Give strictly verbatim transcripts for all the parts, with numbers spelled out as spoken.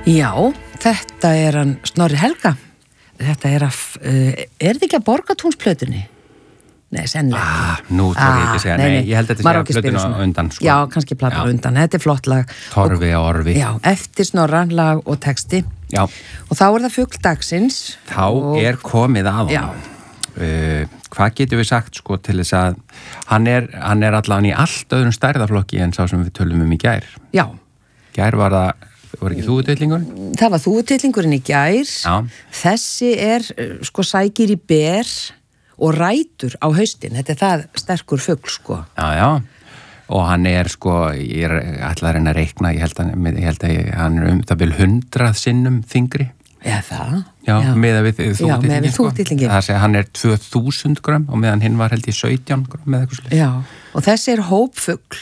Já, þetta er hann Snorri Helga. Þetta er að, uh, er þið ekki að Borgatúnsplötunni? Nei, sennilega ekki. Ah, nú þarf ég ekki að segja, nei, nei, ég held að þetta sé plötuna á undan, sko. Já, kannski platan á undan, þetta er flott lag. Torfi og orfi. Já, eftir Snorra, lag og texti. Já. Og þá er það fugl dagsins. Þá og... er komið að hann. Uh, hvað getur við sagt, sko, til þess að hann er, hann er allan í allt öðrum stærðaflokki en sá sem við tölum um í gær. Já. Gær var það var ekki þúfutillingurinn? Það var þúfutillingurinn í gær. Já. Þessi er, sko, sækir í ber og rætur á haustin. Þetta er það sterkur fugl, sko. Já, já. Og hann er, sko, ég er allar en að reikna, ég held að, ég held að hann er um það vil hundrað sinnum þingri. Já, það. Já, já. Með við þúfutillingin. Já, með við þúfutillingin. Það segja, hann er tvö þúsund grömm og meðan hinn var held ég sautján grömm með eitthvað slið. Já, og þessi er hópfugl.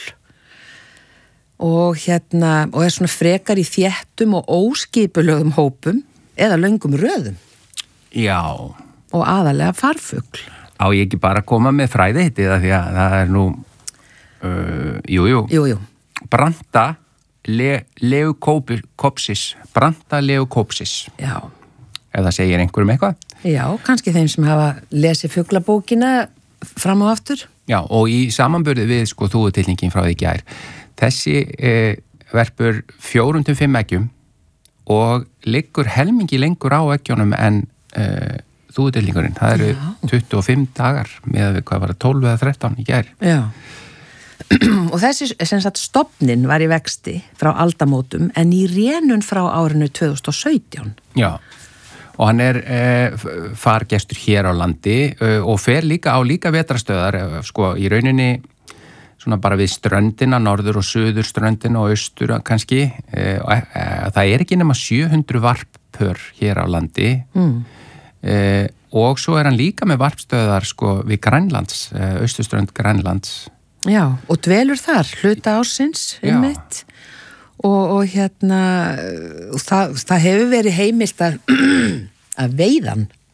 Og hérna, og er svona frekar í þéttum og óskipulögum hópum eða löngum röðum. Já. Og aðalega farfugl. Á ég ekki bara að koma með fræði hitti það því að það er nú, uh, jú, jú. Jú, jú. Branda le, leukopsis, Branda leukopsis. Já. Ef það segir einhverjum eitthvað. Já, kannski þeim sem hafa lesið fuglabókina fram og aftur. Já, og í samanburði við sko þúfutillingin frá því gær. Þessi eh, verpur fjórum til fimm eggjum og liggur helmingi lengur á eggjónum en eh, þúfutillingurinn. Það eru Já. tuttugu og fimm dagar með hvað var það tólf eða þrettán í gær. Já. Og þessi sem sagt stofnin var í vexti frá aldamótum en í rénun frá árinu tvö þúsund og sautján. Já. Og hann er eh, fargestur hér á landi eh, og fer líka á líka vetrastöðar, eh, sko í rauninni svona bara við ströndina, norður og suður ströndina og austur kannski. Eh, eh, það er ekki nema sjö hundruð varppör hér á landi mm. eh, og svo er hann líka með varpstöðar sko við Grænlands, eh, austurströnd Grænlands. Já, og dvelur þar hluta ársins um mitt. Og, og hérna það, það hefur verið heimilt að, að veiðan